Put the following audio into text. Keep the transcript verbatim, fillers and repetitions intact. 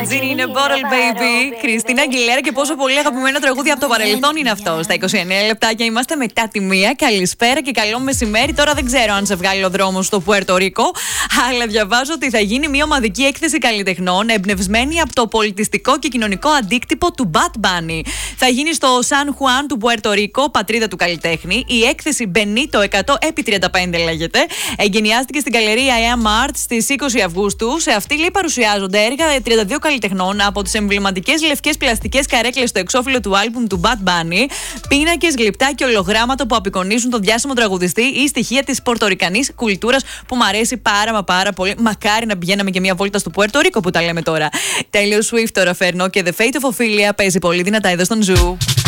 Genie in a bottle, baby. Χριστίνα Αγγιλέρα και πόσο πολύ αγαπημένο τραγούδι από το παρελθόν είναι αυτό. Στα είκοσι εννέα λεπτάκια είμαστε μετά τη μία. Καλησπέρα και καλό μεσημέρι. Τώρα δεν ξέρω αν σε βγάλει ο δρόμος στο Πουέρτο Ρίκο, αλλά διαβάζω ότι θα γίνει μια ομαδική έκθεση καλλιτεχνών εμπνευσμένη από το πολιτιστικό και κοινωνικό αντίκτυπο του Bad Bunny. Θα γίνει στο Σαν Χουάν του Πουέρτο Ρίκο, πατρίδα του καλλιτέχνη. Η έκθεση Benito εκατό επί τριάντα πέντε λέγεται. Εγκαινιάστηκε στην Γκαλερία ι εμ Art στις είκοσι Αυγούστου. Σε αυτή λέει παρουσιάζονται έργα τριάντα δύο καλλιτεχνών από τις εμβληματικές λευκές πλαστικές καρέκλες στο εξώφυλλο του άλμπουμ του Bad Bunny, πίνακες, γλυπτά και ολογράμματα που απεικονίζουν τον διάσημο τραγουδιστή ή στοιχεία της πορτορικανής κουλτούρας που μου αρέσει πάρα μα πάρα πολύ. Μακάρι να πηγαίναμε και μια βόλτα στο Πουέρτο Ρίκο που τα λέμε τώρα. Taylor Swift τώρα φέρνω και The Fate of Ophelia παίζει πολύ δυνατά εδώ στον Ζου.